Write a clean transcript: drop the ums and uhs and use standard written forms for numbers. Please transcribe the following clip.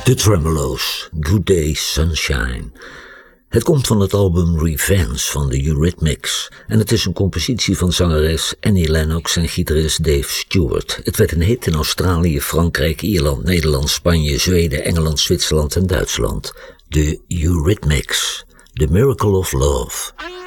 The Tremelo's, Good Day Sunshine. Het komt van het album Revenge van de Eurythmics en het is een compositie van zangeres Annie Lennox en gitarist Dave Stewart. Het werd een hit in Australië, Frankrijk, Ierland, Nederland, Spanje, Zweden, Engeland, Zwitserland en Duitsland. De Eurythmics, The Miracle of Love.